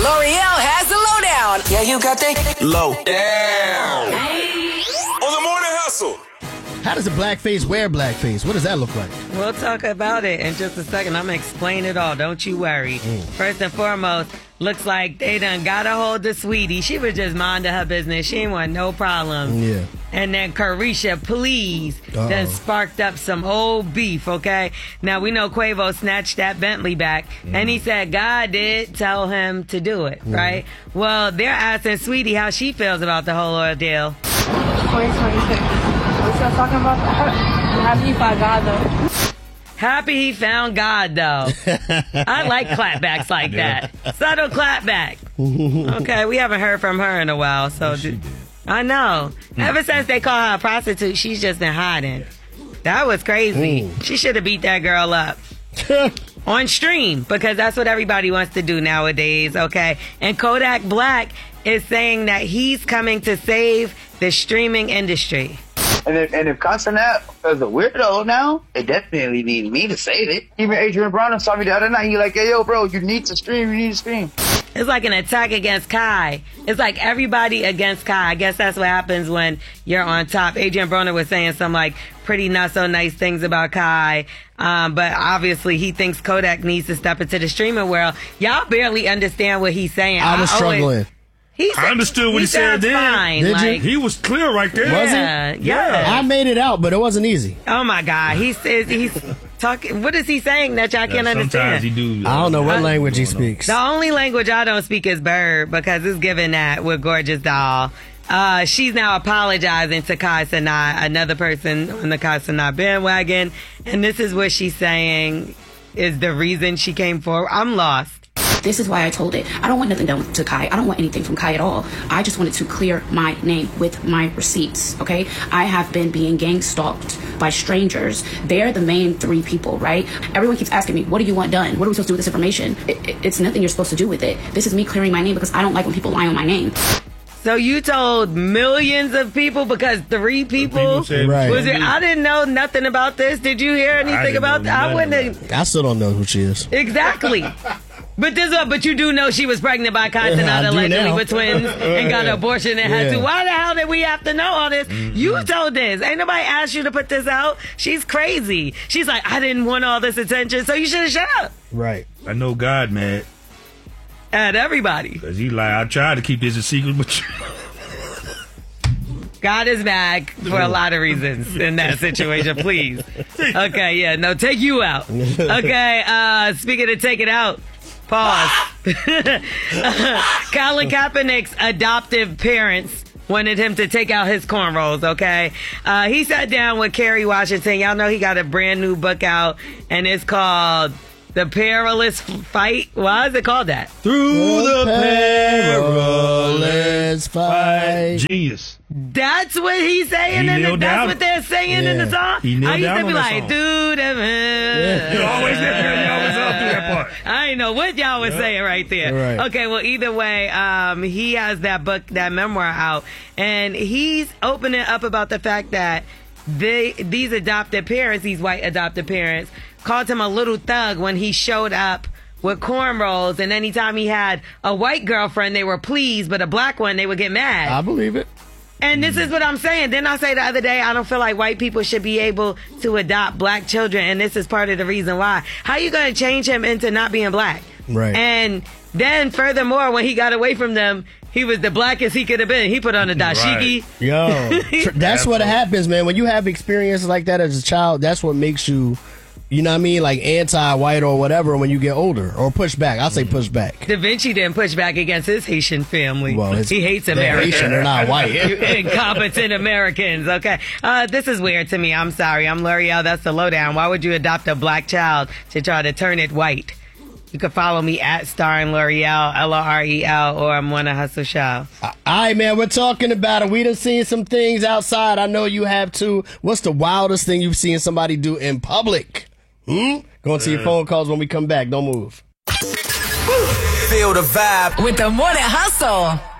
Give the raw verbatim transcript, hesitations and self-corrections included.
L'Oreal has the lowdown. Yeah, you got that low down. On the Morning Hustle. How does a blackface wear blackface? What does that look like? We'll talk about it in just a second. I'm going to explain it all. Don't you worry. Mm. First and foremost, looks like they done got a hold of Sweetie. She was just minding her business. She ain't want no problem. Yeah. And then Carisha, please, Uh-oh. then sparked up some old beef, okay? Now, we know Quavo snatched that Bentley back, mm. and he said God did tell him to do it, mm. right? Well, they're asking Sweetie how she feels about the whole ordeal. twenty twenty-six. We're still talking about that. Happy he found God, though. Happy he found God, though. I like clapbacks like Yeah. that. Subtle clapback. Okay, we haven't heard from her in a while, so Yes, she d- did. I know. Ever since they called her a prostitute, she's just been hiding. That was crazy. Mm. She should have beat that girl up. On stream, because that's what everybody wants to do nowadays, okay? And Kodak Black is saying that he's coming to save the streaming industry. And if, and if Castanet is a weirdo now, they definitely need me to save it. Even Adrian Brown saw me the other night. He like, hey, yo, bro, you need to stream. You need to stream. It's like an attack against Kai. It's like everybody against Kai. I guess that's what happens when you're on top. Adrian Broner was saying some like pretty not so nice things about Kai. Um, but obviously he thinks Kodak needs to step into the streaming world. Y'all barely understand what he's saying. I was I always- struggling. He said, I understood what he said sounds then. Fine. Did you? like, He was clear right there. Was he? yeah, yeah. I made it out, but it wasn't easy. Oh my God. He says he's talking. What is he saying that y'all can't Yeah, understand? sometimes he do. I don't know what uh, language he going on. speaks. The only language I don't speak is bird because it's given that with Gorgeous Doll. Uh, she's now apologizing to Kai Cenat, another person on the Kai Cenat bandwagon. And this is what she's saying is the reason she came forward. I'm lost. This is why I told it. I don't want nothing done to Kai. I don't want anything from Kai at all. I just wanted to clear my name with my receipts, okay? I have been being gang stalked by strangers. They're the main three people, right? Everyone keeps asking me, what do you want done? What are we supposed to do with this information? It, it, it's nothing you're supposed to do with it. This is me clearing my name because I don't like when people lie on my name. So you told millions of people because three people, People said- Right. was it? I didn't know nothing about this. Did you hear anything didn't about know that? I nothing wouldn't about have. I still don't know who she is. Exactly. But this, uh, but you do know she was pregnant by Kai Cenat I do allegedly now. with twins and got an abortion and had Yeah. to. Why the hell did we have to know all this? Mm-hmm. You told this. Ain't nobody asked you to put this out. She's crazy. She's like, I didn't want all this attention, so you should have shut up. Right. I know God, man. At everybody. Because he like, I tried to keep this a secret, but God is back for a lot of reasons in that situation, please. Okay, yeah, no, take you out. Okay, uh, speaking of take it out, pause. Colin Kaepernick's adoptive parents wanted him to take out his cornrows, okay? Uh, he sat down with Kerry Washington. Y'all know he got a brand new book out, and it's called The Perilous Fight. Why is it called that? through the perilous fight. Genius. That's what he's saying, He in the, nailed that's down- what they're saying in the Yeah. song. He nailed I used down to be on that like, song. dude, You always there. You always up through that part. I didn't know what y'all was Yeah. saying right there. Right. Okay, well, either way, um, he has that book, that memoir out, and he's opening up about the fact that they, these adopted parents, these white adopted parents, called him a little thug when he showed up with cornrows, and anytime he had a white girlfriend, they were pleased, but a black one, they would get mad. I believe it. And this is what I'm saying. Didn't I say the other day, I don't feel like white people should be able to adopt black children, and this is part of the reason why. How you going to change him into not being black? Right. And then furthermore, when he got away from them, he was the blackest he could have been. He put on a dashiki. Yo, tr- that's what happens, man. When you have experiences like that as a child, that's what makes you, you know what I mean, like anti-white or whatever when you get older, or push back. I'll say push back. Da Vinci didn't push back against his Haitian family. Well, it's- he hates they're Americans. Haitian, they're not white. You incompetent Americans. Okay. Uh, this is weird to me. I'm sorry. I'm L'Oreal. That's the lowdown. Why would you adopt a black child to try to turn it white? You can follow me at Starring L'Oreal, L O R E L, or I'm Wanna Hustle Show. All right, man, we're talking about it. We done seen some things outside. I know you have too. What's the wildest thing you've seen somebody do in public? Hmm? Going to your phone calls when we come back. Don't move. Feel the vibe with the Morning Hustle.